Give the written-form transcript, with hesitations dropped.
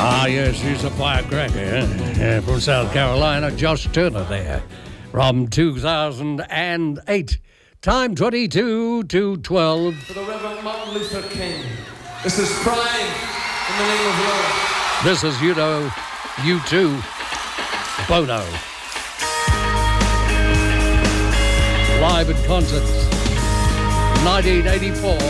Ah, yes, he's a firecracker from South Carolina. Josh Turner there from 2008. Time 22 to 12. For the Reverend Martin Luther King. This is Crying in the Name of Love. This is, you know, U2, Bono. Live in concert, 1984.